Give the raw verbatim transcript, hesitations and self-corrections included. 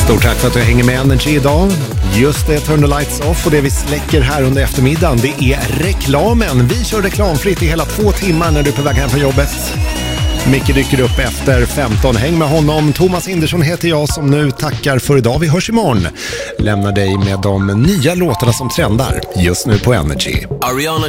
Stort tack för att du hänger med Energy idag. Just det, Turn the Lights Off, och det vi släcker här under eftermiddagen, det är reklamen. Vi kör reklamfritt i hela två timmar när du är på väg hem från jobbet. Micke dyker upp efter femton. Häng med honom. Thomas Indersson heter jag som nu tackar för idag. Vi hörs imorgon. Lämnar dig med de nya låtarna som trendar just nu på Energy. Ariana